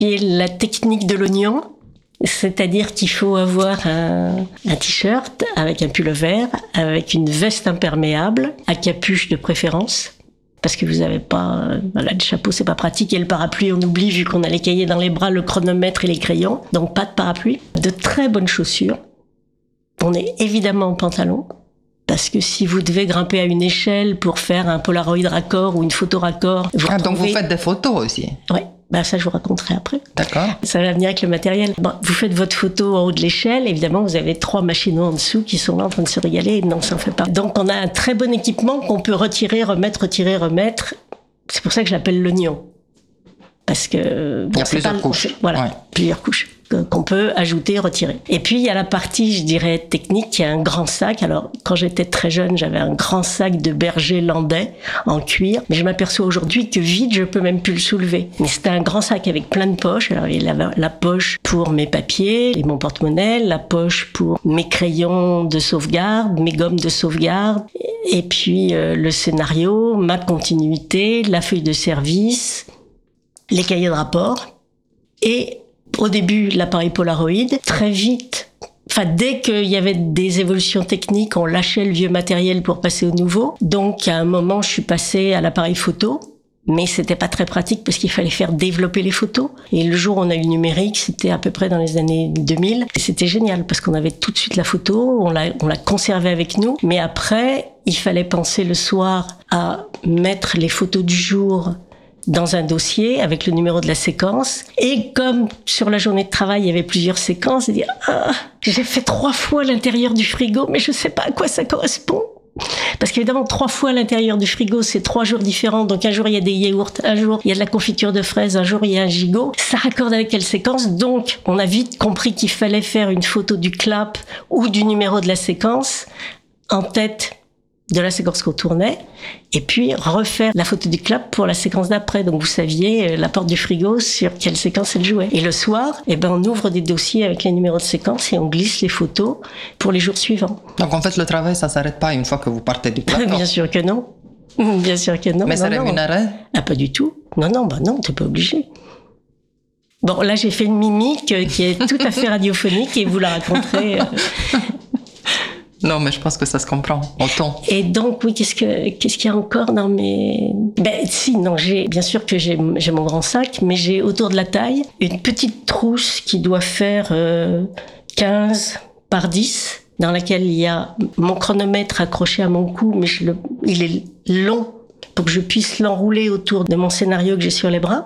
Et la technique de l'oignon, c'est-à-dire qu'il faut avoir un t-shirt avec un pull vert, avec une veste imperméable, à capuche de préférence, parce que vous n'avez pas... Voilà, le chapeau, c'est pas pratique, et le parapluie, on oublie, vu qu'on a les cahiers dans les bras, le chronomètre et les crayons, donc pas de parapluie. De très bonnes chaussures. On est évidemment en pantalon, parce que si vous devez grimper à une échelle pour faire un Polaroid raccord ou une photo raccord... Donc vous faites des photos aussi? Oui. Ben ça, je vous raconterai après. D'accord. Ça va venir avec le matériel. Bon, vous faites votre photo en haut de l'échelle. Évidemment, vous avez 3 machinaux en dessous qui sont là en train de se régaler. Et non, ça en fait pas. Donc, on a un très bon équipement qu'on peut retirer, remettre. C'est pour ça que je l'appelle l'oignon. Parce que... il y a plusieurs couches. Voilà, plusieurs couches qu'on peut ajouter, retirer. Et puis, il y a la partie, je dirais, technique, qui est un grand sac. Alors, quand j'étais très jeune, j'avais un grand sac de berger landais en cuir. Mais je m'aperçois aujourd'hui que vide, je peux même plus le soulever. Mais c'était un grand sac avec plein de poches. Alors, il y avait la poche pour mes papiers et mon porte-monnaie, la poche pour mes crayons de sauvegarde, mes gommes de sauvegarde, et puis le scénario, ma continuité, la feuille de service, les cahiers de rapport et au début l'appareil Polaroid. Très vite, dès qu'il y avait des évolutions techniques, on lâchait le vieux matériel pour passer au nouveau. Donc à un moment, je suis passée à l'appareil photo, mais c'était pas très pratique parce qu'il fallait faire développer les photos. Et le jour où on a eu le numérique, c'était à peu près dans les années 2000. Et c'était génial parce qu'on avait tout de suite la photo, on l'a conservée avec nous. Mais après, il fallait penser le soir à mettre les photos du jour dans un dossier avec le numéro de la séquence. Et comme sur la journée de travail, il y avait plusieurs séquences, et dire j'ai fait 3 fois l'intérieur du frigo, mais je sais pas à quoi ça correspond. Parce qu'évidemment, 3 fois l'intérieur du frigo, c'est 3 jours différents. Donc un jour, il y a des yaourts, un jour, il y a de la confiture de fraises, un jour, il y a un gigot. Ça raccorde avec quelle séquence? Donc, on a vite compris qu'il fallait faire une photo du clap ou du numéro de la séquence en tête de la séquence qu'on tournait, et puis refaire la photo du clap pour la séquence d'après. Donc vous saviez la porte du frigo sur quelle séquence elle jouait. Et le soir, on ouvre des dossiers avec les numéros de séquence et on glisse les photos pour les jours suivants. Donc en fait, le travail, ça s'arrête pas une fois que vous partez du plateau? Bien sûr que non. Bien sûr que non. Mais c'est rémunéré? Ah, pas du tout. Non, t'es pas obligé. Bon, là, j'ai fait une mimique qui est tout à fait radiophonique et vous la raconterez... Non, mais je pense que ça se comprend, au ton. Et donc, oui, qu'est-ce qu'il y a encore dans mes... bien sûr que j'ai mon grand sac, mais j'ai autour de la taille une petite trousse qui doit faire 15 par 10, dans laquelle il y a mon chronomètre accroché à mon cou, mais il est long pour que je puisse l'enrouler autour de mon scénario que j'ai sur les bras.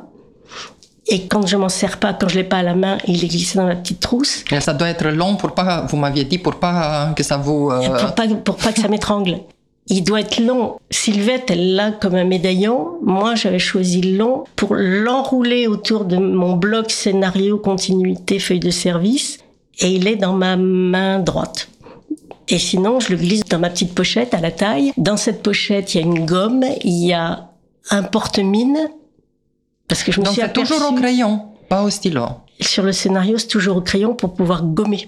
Et quand je m'en sers pas, quand je l'ai pas à la main, il est glissé dans la petite trousse. Et ça doit être long pour pas, vous m'aviez dit, pour pas que ça vous... Pour pas que ça m'étrangle. Il doit être long. Sylvette, elle l'a comme un médaillon. Moi, j'avais choisi long pour l'enrouler autour de mon bloc scénario, continuité, feuille de service. Et il est dans ma main droite. Et sinon, je le glisse dans ma petite pochette à la taille. Dans cette pochette, il y a une gomme, il y a un porte-mine. Parce que je me suis aperçue... Donc c'est toujours au crayon, pas au stylo. Sur le scénario, c'est toujours au crayon pour pouvoir gommer.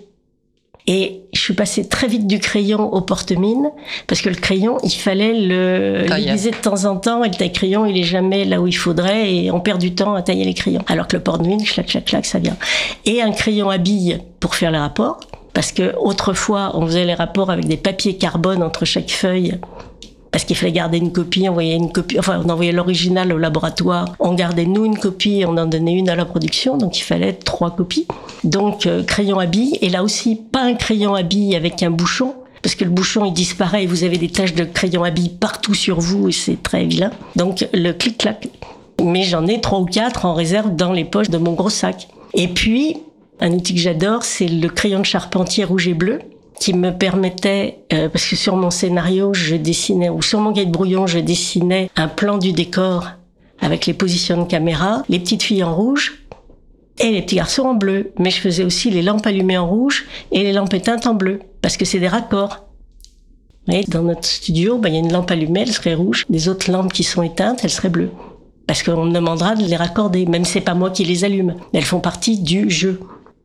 Et je suis passée très vite du crayon au porte-mine, parce que le crayon, il fallait l'aiguiser de temps en temps, et le taille-crayon, il est jamais là où il faudrait, et on perd du temps à tailler les crayons. Alors que le porte-mine, clac, ça vient. Et un crayon à billes pour faire les rapports, parce que autrefois, on faisait les rapports avec des papiers carbone entre chaque feuille, parce qu'il fallait garder une copie, on envoyait l'original au laboratoire, on gardait nous une copie, on en donnait une à la production, donc il fallait 3 copies. Donc crayon à billes, et là aussi pas un crayon à billes avec un bouchon, parce que le bouchon il disparaît et vous avez des taches de crayon à billes partout sur vous et c'est très vilain. Donc le clic-clac. Mais j'en ai 3 ou 4 en réserve dans les poches de mon gros sac. Et puis, un outil que j'adore, c'est le crayon de charpentier rouge et bleu, qui me permettait, parce que sur mon scénario, je dessinais, ou sur mon cahier de brouillon, je dessinais un plan du décor avec les positions de caméra, les petites filles en rouge et les petits garçons en bleu. Mais je faisais aussi les lampes allumées en rouge et les lampes éteintes en bleu, parce que c'est des raccords. Vous voyez, dans notre studio, il y a une lampe allumée, elle serait rouge. Les autres lampes qui sont éteintes, elles seraient bleues. Parce qu'on me demandera de les raccorder, même si c'est pas moi qui les allume. Elles font partie du jeu.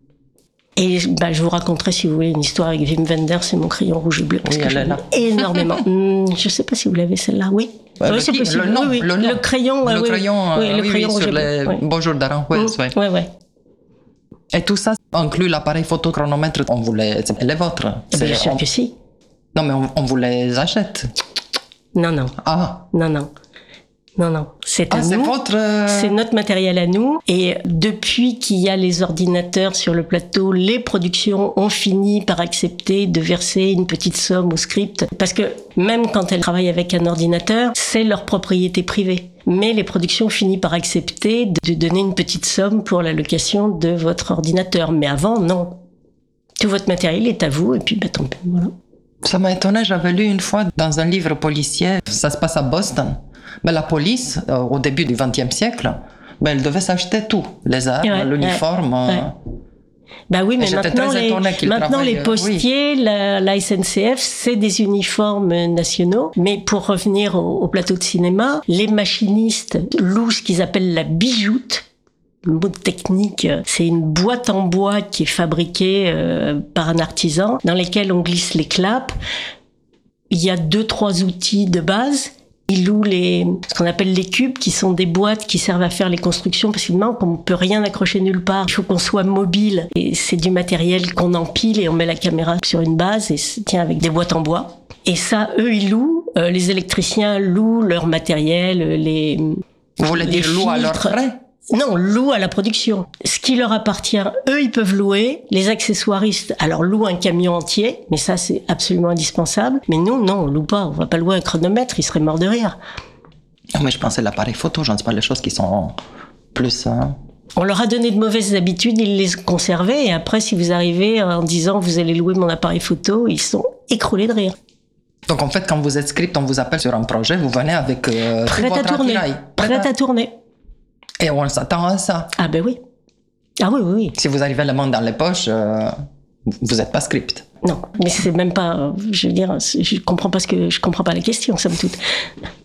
Et je vous raconterai, si vous voulez, une histoire avec Wim Wenders et mon crayon rouge et bleu, parce que j'aime énormément. Je sais pas si vous l'avez celle-là, oui. Oui, c'est possible. Le nom, oui, oui. le nom. Le crayon, le oui, crayon, oui, le crayon sur rouge et les bleu, oui. Bonjour d'Aranjuez, oui. Oui, oui. Et tout ça inclut l'appareil photochronomètre. On vous les... C'est les vôtres. Bien sûr que si. Non, mais on vous les achète. Non, non. Ah. Non, non. Non, non, c'est à nous. C'est votre... C'est notre matériel à nous. Et depuis qu'il y a les ordinateurs sur le plateau, les productions ont fini par accepter de verser une petite somme au script. Parce que même quand elles travaillent avec un ordinateur, c'est leur propriété privée. Mais les productions finissent par accepter de donner une petite somme pour la location de votre ordinateur. Mais avant, non. Tout votre matériel est à vous et puis tant pis, voilà. Ça m'a étonné, j'avais lu une fois dans un livre policier, ça se passe à Boston. Mais la police, au début du XXe siècle, elle devait s'acheter tout, les armes, l'uniforme. Bah oui, mais maintenant les postiers, oui. la SNCF, c'est des uniformes nationaux. Mais pour revenir au plateau de cinéma, les machinistes louent ce qu'ils appellent la bijoute. Le mot technique, c'est une boîte en bois qui est fabriquée par un artisan, dans lesquelles on glisse les clapes. Il y a 2-3 outils de base. Ils louent ce qu'on appelle les cubes, qui sont des boîtes qui servent à faire les constructions, parce qu'on ne peut rien accrocher nulle part. Il faut qu'on soit mobile. Et c'est du matériel qu'on empile et on met la caméra sur une base et se tient avec des boîtes en bois. Et ça, eux, ils louent. Les électriciens louent leur matériel, Vous voulez dire louent à leurs frais ? Non, louent à la production. Ce qui leur appartient, eux, ils peuvent louer. Les accessoiristes, alors louent un camion entier, mais ça, c'est absolument indispensable. Mais nous, non, on loue pas. On va pas louer un chronomètre, ils seraient morts de rire. Mais je pensais l'appareil photo, j'en sais pas les choses qui sont plus... On leur a donné de mauvaises habitudes, ils les conservaient. Et après, si vous arrivez en disant vous allez louer mon appareil photo, ils sont écroulés de rire. Donc en fait, quand vous êtes script, on vous appelle sur un projet, vous venez avec prêt à tourner. Prêt à tourner. Et on s'attend à ça. Ah ben oui. Ah oui, oui, oui. Si vous arrivez les mains dans les poches, vous n'êtes pas script. Non, mais c'est même pas... Je veux dire, je comprends pas la question, somme toute.